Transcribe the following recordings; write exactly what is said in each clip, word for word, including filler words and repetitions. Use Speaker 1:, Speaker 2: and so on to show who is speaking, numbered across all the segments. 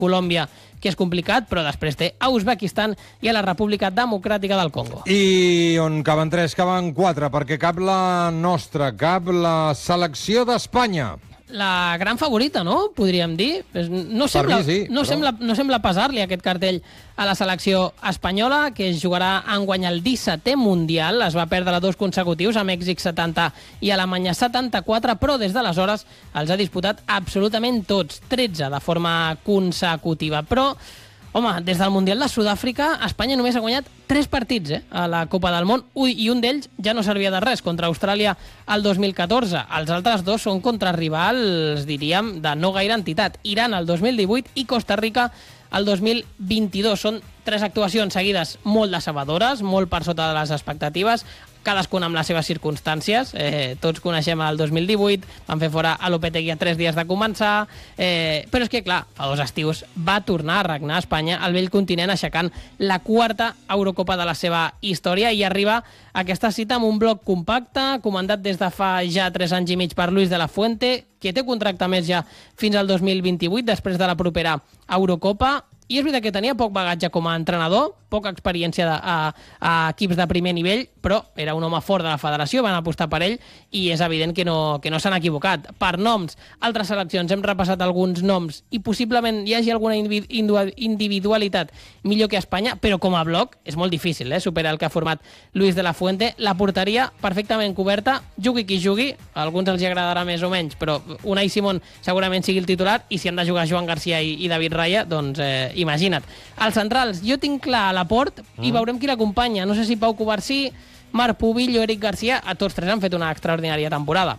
Speaker 1: Colòmbia, que és complicat, però després té a Uzbekistan i a la República Democràtica del Congo.
Speaker 2: I on caben tres, caben quatre, perquè cap la nostra, cap la selecció d'Espanya.
Speaker 1: La gran favorita, no? Podríem dir. No sembla,
Speaker 2: mi sí,
Speaker 1: no
Speaker 2: però...
Speaker 1: sembla, no sembla pesar-li aquest cartell a la selecció espanyola, que es jugarà enguany el dissetè Mundial. Es va perdre dos consecutius, a Mèxic setanta i a Alemanya setanta-quatre, però des d'aleshores els ha disputat absolutament tots, tretze de forma consecutiva. Però, home, des del Mundial de Sud-àfrica, Espanya només ha guanyat tres partits eh, a la Copa del Món. Ui, i un d'ells ja no servia de res, contra Austràlia el dos mil catorze. Els altres dos són contra rivals, diríem, de no gaire entitat. Iran el dos mil divuit i Costa Rica el dos mil vint-i-dos. Són tres actuacions seguides molt decebedores, molt per sota de les expectatives, cadascuna amb les seves circumstàncies. Eh, tots coneixem el dos mil divuit, van fer fora a Lopetegui a tres dies de començar, eh, però és que, clar, fa dos estius va tornar a regnar a Espanya, al vell continent, aixecant la quarta Eurocopa de la seva història, i arriba aquesta cita amb un bloc compacte, comandat des de fa ja tres anys i mig per Luis de la Fuente, que té contracte més ja fins al dos mil vint-i-vuit, després de la propera Eurocopa. I és veritat que tenia poc bagatge com a entrenador, poca experiència de, a, a equips de primer nivell, però era un home fort de la federació, van apostar per ell, i és evident que no, que no s'han equivocat. Per noms, altres seleccions, hem repassat alguns noms, i possiblement hi hagi alguna individualitat millor que Espanya, però com a bloc és molt difícil eh, superar el que ha format Luis de la Fuente. La porteria perfectament coberta, jugui qui jugui, a alguns els agradarà més o menys, però Unai Simón segurament sigui el titular, i si han de jugar Joan Garcia i, i David Raya, doncs eh, imagina't. Els centrals, jo tinc clar a Laporte, mm. i veurem qui l'acompanya. No sé si Pau Covarsí, Marc Pubill o Eric Garcia, a tots tres han fet una extraordinària temporada.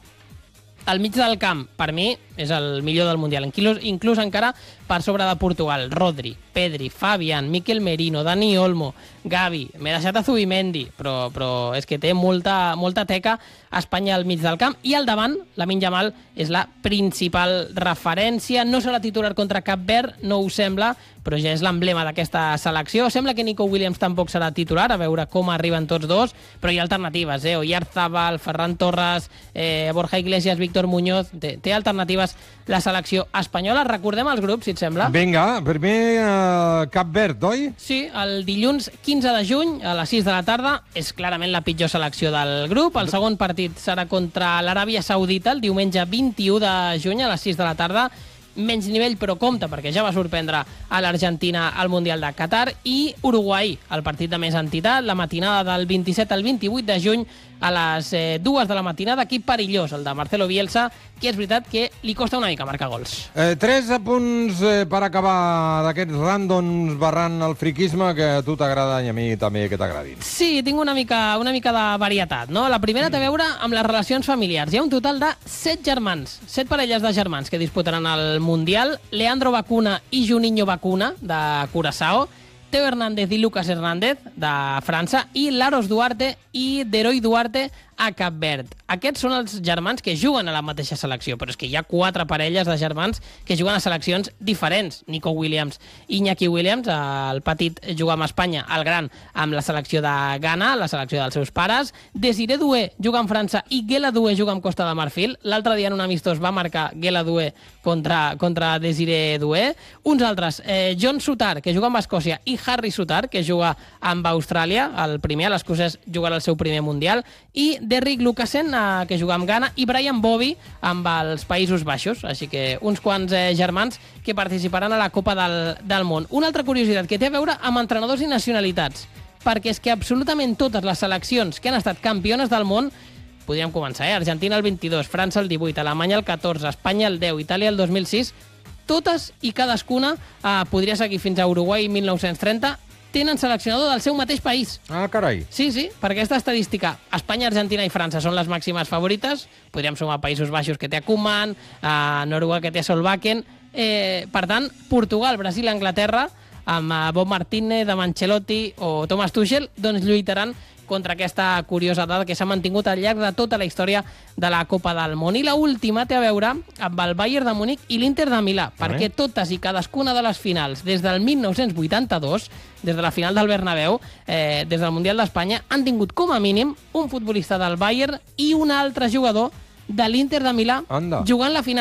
Speaker 1: Al mig del camp, per mi, és el millor del Mundial, inclús, inclús encara per sobre de Portugal. Rodri, Pedri, Fabián, Miquel Merino, Dani Olmo, Gavi, m'he deixat a Zubimendi, però, però és que té molta, molta teca a Espanya al mig del camp, i al davant, Lamine Yamal és la principal referència. No serà titular contra Cap Verd, no ho sembla, però ja és l'emblema d'aquesta selecció. Sembla que Nico Williams tampoc serà titular, a veure com arriben tots dos, però hi ha alternatives, eh? Oyarzabal, Ferran Torres, eh, Borja Iglesias, Víctor Muñoz, té, té alternatives la selecció espanyola. Recordem els grups, si et sembla.
Speaker 2: Vinga, primer uh, Cap Verd, oi?
Speaker 1: Sí, el dilluns quinze de juny a les sis de la tarda és clarament la pitjor selecció del grup. El segon partit serà contra l'Aràbia Saudita el diumenge vint-i-u de juny a les sis de la tarda. Menys nivell, però compta, perquè ja va sorprendre a l'Argentina al Mundial de Qatar. I Uruguai, el partit de més entitat, la matinada del vint-i-set al vint-i-vuit de juny a les eh, dues de la matinada. Equip perillós, el de Marcelo Bielsa, que és veritat que li costa una mica marcar gols.
Speaker 2: Eh, tres apunts eh, per acabar d'aquests randoms barrant el friquisme que a tu t'agrada i a mi també que t'agradin.
Speaker 1: Sí, tinc una mica, una mica de varietat, no? La primera té a veure amb les relacions familiars. Hi ha un total de set germans, set parelles de germans que disputaran el Mundial. Leandro Bacuna i Juninho Bacuna, de Curaçao. Teo Hernández i Lucas Hernández, de França. I Laros Duarte i Deroi Duarte, a Cap Verd. Aquests són els germans que juguen a la mateixa selecció, però és que hi ha quatre parelles de germans que juguen a seleccions diferents. Nico Williams i Iñaki Williams, el petit juga amb Espanya, el gran amb la selecció de Ghana, la selecció dels seus pares. Desiré Doué juga amb França i Guela Doué juga amb Costa de Marfil. L'altre dia en un amistós va marcar Guela Doué contra, contra Desiré Doué. Uns altres, eh, John Souttar, que juga amb Escòcia, i Harry Souttar, que juga amb Austràlia, el primer, l'escocès jugarà el seu primer Mundial, i Derrick Lucasen, eh, que juga amb Ghana, i Brian Bobby amb els Països Baixos. Així que uns quants eh, germans que participaran a la Copa del, del Món. Una altra curiositat que té a veure amb entrenadors i nacionalitats, perquè és que absolutament totes les seleccions que han estat campiones del món, podríem començar, eh? Argentina el vint-i-dos, França el divuit, Alemanya el catorze, Espanya el deu, Itàlia el dos mil sis, totes i cadascuna, eh, podria seguir fins a Uruguai mil nou-cents trenta, tenen seleccionador del seu mateix país.
Speaker 2: Ah, carai.
Speaker 1: Sí, sí, per aquesta estadística. Espanya, Argentina i França són les màximes favorites. Podríem sumar Països Baixos, que té a Koeman, a Noruega, que té a Solbakken. Eh, per tant, Portugal, Brasil, Anglaterra, amb Bob Martínez, amb Ancelotti o Thomas Tuchel, doncs lluitaran contra aquesta curiosa dada que s'ha mantingut al llarg de tota la història de la Copa del Món. I l'última té a veure amb el Bayern de Múnich i l'Inter de Milà, ah, perquè totes i cadascuna de les finals, des del mil nou-cents vuitanta-dos, des de la final del Bernabéu, eh, des del Mundial d'Espanya, han tingut com a mínim un futbolista del Bayern i un altre jugador de l'Inter de Milà
Speaker 2: Anda.
Speaker 1: jugant la final.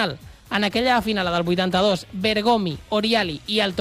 Speaker 1: En aquella final del vuitanta-dos, Bergomi, Oriali i el